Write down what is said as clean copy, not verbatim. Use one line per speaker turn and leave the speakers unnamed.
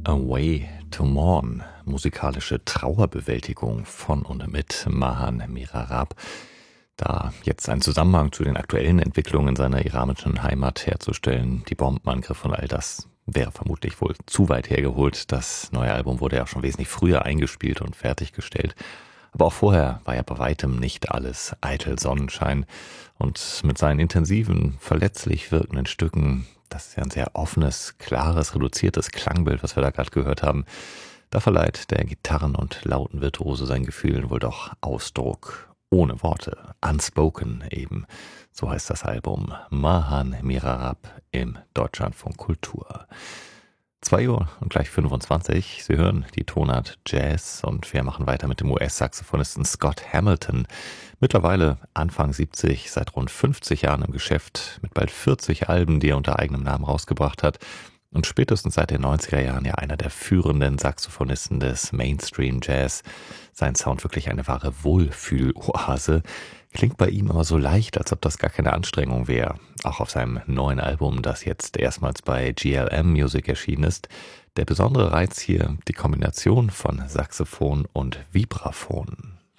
A Way to Mourn, musikalische Trauerbewältigung von und mit Mahan Mirarab. Da jetzt einen Zusammenhang zu den aktuellen Entwicklungen in seiner iranischen Heimat herzustellen, die Bombenangriffe und all das, wäre vermutlich wohl zu weit hergeholt. Das neue Album wurde ja schon wesentlich früher eingespielt und fertiggestellt. Aber auch vorher war ja bei weitem nicht alles eitel Sonnenschein. Und mit seinen intensiven, verletzlich wirkenden Stücken, das ist ja ein sehr offenes, klares, reduziertes Klangbild, was wir da gerade gehört haben, da verleiht der Gitarren- und Lautenvirtuose seinen Gefühlen wohl doch Ausdruck. Ohne Worte, unspoken eben. So heißt das Album Mahan Mirarab im Deutschlandfunk Kultur. 2 Uhr und gleich 25. Sie hören die Tonart Jazz und wir machen weiter mit dem US-Saxophonisten Scott Hamilton. Mittlerweile Anfang 70, seit rund 50 Jahren im Geschäft, mit bald 40 Alben, die er unter eigenem Namen rausgebracht hat. Und spätestens seit den 90er Jahren ja einer der führenden Saxophonisten des Mainstream-Jazz. Sein Sound wirklich eine wahre Wohlfühl-Oase. Klingt bei ihm immer so leicht, als ob das gar keine Anstrengung wäre. Auch auf seinem neuen Album, das jetzt erstmals bei GLM Music erschienen ist. Der besondere Reiz hier, die Kombination von Saxophon und Vibraphon.